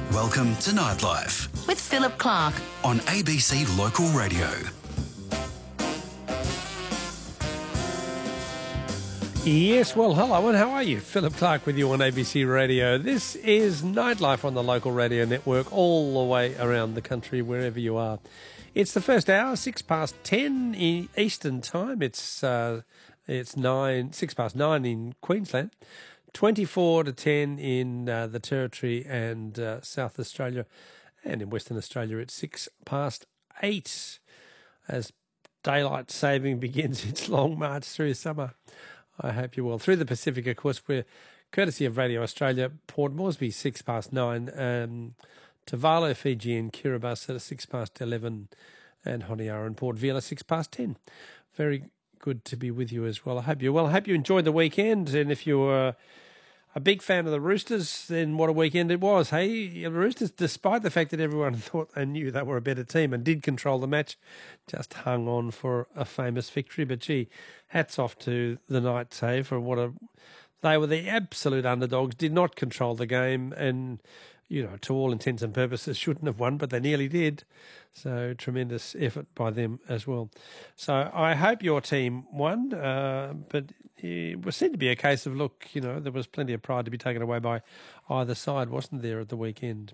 Welcome to Nightlife with Philip Clark on ABC Local Radio. Yes, well, hello and how are you? Philip Clark with you on ABC Radio. This is Nightlife on the Local Radio Network all the way around the country, wherever you are. It's the first hour, 10:06 Eastern Time. It's 9:06 in Queensland, 10:54 in the Territory and South Australia, and in Western Australia it's 8:06 as daylight saving begins its long march through summer. I hope you're well. Through the Pacific, of course, we're courtesy of Radio Australia, Port Moresby 9:06, Tuvalu, Fiji and Kiribati at 11:06, and Honiara and Port Vila 10:06. Very good to be with you as well. I hope you're well. I hope you enjoyed the weekend, and if you were a big fan of the Roosters, then what a weekend it was. Hey, the Roosters, despite the fact that everyone thought they knew they were a better team and did control the match, just hung on for a famous victory. But gee, hats off to the Knights, hey, for they were the absolute underdogs, did not control the game, and to all intents and purposes shouldn't have won, but they nearly did. So tremendous effort by them as well. So I hope your team won, but it was said to be a case of, look, there was plenty of pride to be taken away by either side, wasn't there, at the weekend?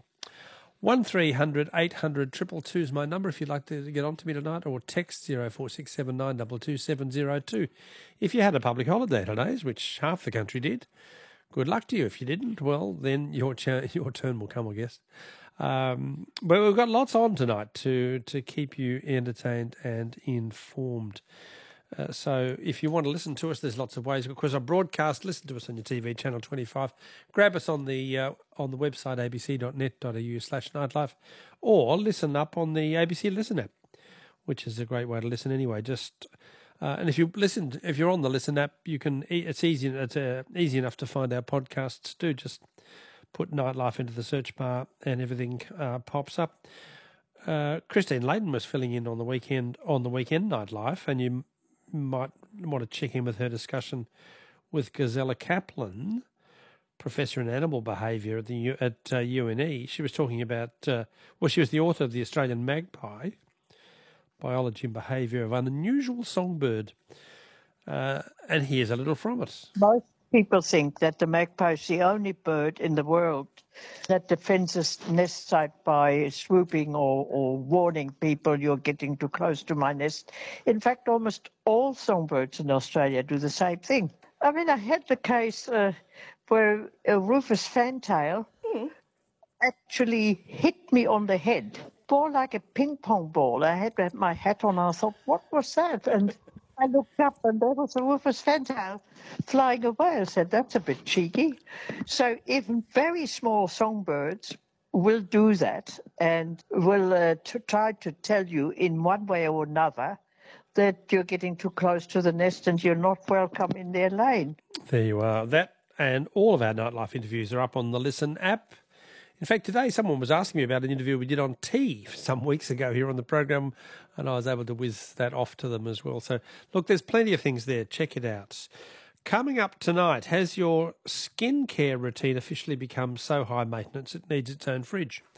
1300 800 222 is my number if you'd like to get on to me tonight, or text 0467 922 702. If you had a public holiday today, which half the country did, good luck to you. If you didn't, well, then your turn will come, I guess. But we've got lots on tonight to keep you entertained and informed. So if you want to listen to us, there's lots of ways. Of course, our broadcast, listen to us on your TV, Channel 25. Grab us on the website, abc.net.au/nightlife, or listen up on the ABC Listen app, which is a great way to listen anyway. And if you're on the Listen app, you can. It's easy enough to find our podcasts too. Just put Nightlife into the search bar, and everything pops up. Christine Layton was filling in on the weekend Nightlife, and you might want to check in with her discussion with Gazella Kaplan, professor in animal behaviour at UNE. She was talking about. She was the author of the Australian Magpie. Biology and Behaviour of an Unusual Songbird. And here's a little from it. Most people think that the magpie is the only bird in the world that defends its nest site by swooping or warning people, you're getting too close to my nest. In fact, almost all songbirds in Australia do the same thing. I mean, I had the case where a rufous fantail actually hit me on the head. Ball like a ping pong ball. I had my hat on. I thought, what was that? And I looked up, and there was a rufous fantail flying away. I said, that's a bit cheeky. So even very small songbirds will do that and will try to tell you in one way or another that you're getting too close to the nest and you're not welcome in their lane. There you are. That and all of our Nightlife interviews are up on the Listen app. In fact, today someone was asking me about an interview we did on tea some weeks ago here on the program, and I was able to whiz that off to them as well. So, look, there's plenty of things there. Check it out. Coming up tonight, has your skincare routine officially become so high maintenance it needs its own fridge?